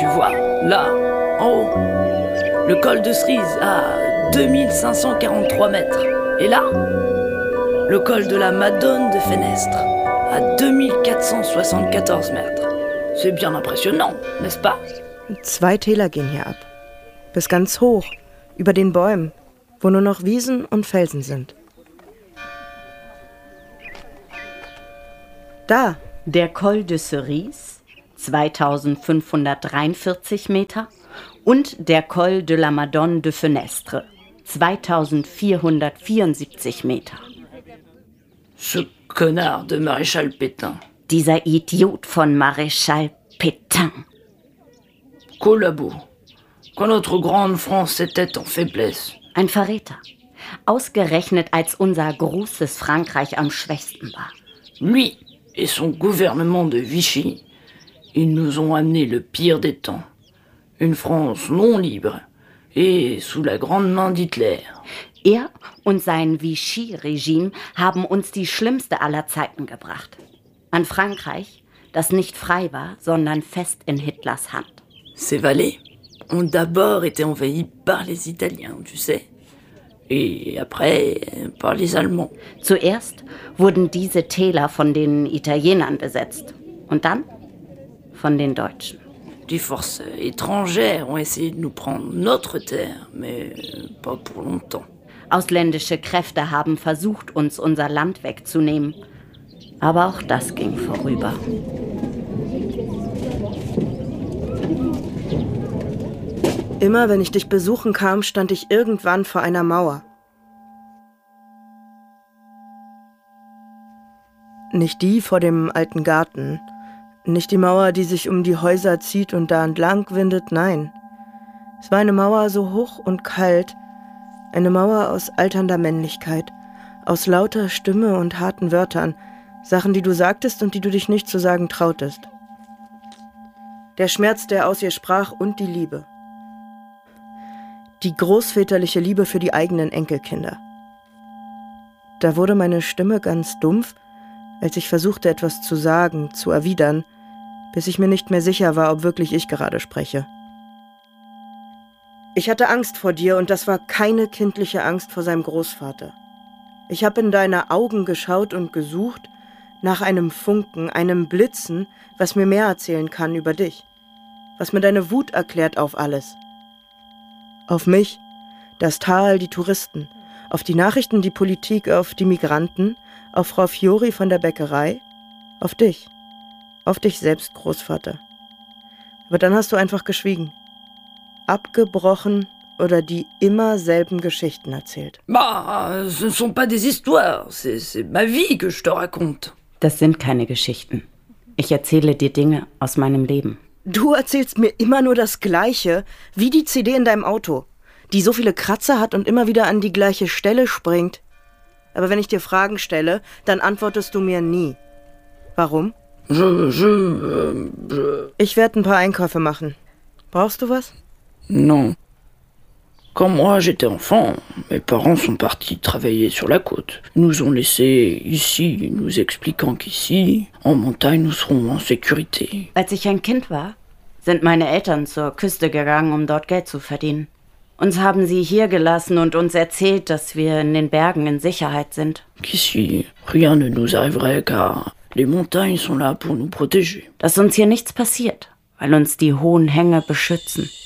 Tu vois, là, en haut, le col de Cerise à 2543 mètres. Et là, le col de la Madone de Fenestre à 2474 mètres. C'est bien impressionnant, n'est-ce pas? 2 Täler gehen hier ab. Bis ganz hoch, über den Bäumen, wo nur noch Wiesen und Felsen sind. Da. Der Col de Cerise, 2543 Meter, und der Col de la Madone de Fenestre, 2474 Meter. Ce connard de Maréchal Pétain. Dieser Idiot von Maréchal Pétain. Collabo. Quand notre grande France était en faiblesse. Ein Verräter. Ausgerechnet als unser großes Frankreich am schwächsten war. Lui et son gouvernement de Vichy, ils nous ont amené le pire des temps. Une France non libre et sous la grande main d'Hitler. Er und sein Vichy-Regime haben uns die schlimmste aller Zeiten gebracht. An Frankreich, das nicht frei war, sondern fest in Hitlers Hand. Ces vallées ont d'abord été envahies par les Italiens, tu sais. Et après, par les Allemands. Zuerst wurden diese Täler von den Italienern besetzt. Und dann von den Deutschen. Die forces étrangères ont essayé de nous prendre notre terre, mais pas pour longtemps. Ausländische Kräfte haben versucht, uns unser Land wegzunehmen. Aber auch das ging vorüber. Immer wenn ich dich besuchen kam, stand ich irgendwann vor einer Mauer. Nicht die vor dem alten Garten, nicht die Mauer, die sich um die Häuser zieht und da entlang windet, nein. Es war eine Mauer so hoch und kalt, eine Mauer aus alternder Männlichkeit, aus lauter Stimme und harten Wörtern, Sachen, die du sagtest und die du dich nicht zu sagen trautest. Der Schmerz, der aus ihr sprach, und die Liebe. Die großväterliche Liebe für die eigenen Enkelkinder. Da wurde meine Stimme ganz dumpf, als ich versuchte, etwas zu sagen, zu erwidern, bis ich mir nicht mehr sicher war, ob wirklich ich gerade spreche. Ich hatte Angst vor dir, und das war keine kindliche Angst vor seinem Großvater. Ich habe in deine Augen geschaut und gesucht nach einem Funken, einem Blitzen, was mir mehr erzählen kann über dich, was mir deine Wut erklärt auf alles. Auf mich, das Tal, die Touristen, auf die Nachrichten, die Politik, auf die Migranten, auf Frau Fiori von der Bäckerei, auf dich selbst, Großvater. Aber dann hast du einfach geschwiegen, abgebrochen oder die immer selben Geschichten erzählt. Bah, ce ne sont pas des histoires, c'est ma vie que je te raconte. Das sind keine Geschichten. Ich erzähle dir Dinge aus meinem Leben. Du erzählst mir immer nur das Gleiche, wie die CD in deinem Auto, die so viele Kratzer hat und immer wieder an die gleiche Stelle springt. Aber wenn ich dir Fragen stelle, dann antwortest du mir nie. Warum? Ich werde ein paar Einkäufe machen. Brauchst du was? Non. Quand moi j'étais enfant, mes parents sont partis travailler sur la côte. Ils nous ont laissés ici, nous expliquant qu'ici, en montagne, nous serons en sécurité. Als ich ein Kind war, sind meine Eltern zur Küste gegangen, um dort Geld zu verdienen. Uns haben sie hier gelassen und uns erzählt, dass wir in den Bergen in Sicherheit sind. Qu'ici, rien ne nous arriverait, car les montagnes sont là pour nous protéger. Dass uns hier nichts passiert, weil uns die hohen Hänge beschützen.